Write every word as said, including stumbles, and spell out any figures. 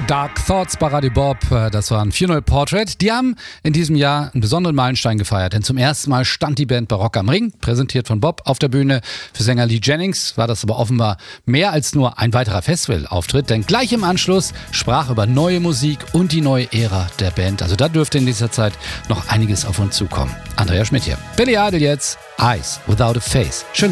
Dark Thoughts bei Radio Bob, das waren vier null Portrait. Die haben in diesem Jahr einen besonderen Meilenstein gefeiert, denn zum ersten Mal stand die Band bei Rock am Ring, präsentiert von Bob, auf der Bühne. Für Sänger Lee Jennings war das aber offenbar mehr als nur ein weiterer Festivalauftritt, denn gleich im Anschluss sprach über neue Musik und die neue Ära der Band. Also da dürfte in dieser Zeit noch einiges auf uns zukommen. Andrea Schmidt hier. Billy Idol jetzt, Eyes Without a Face. Schön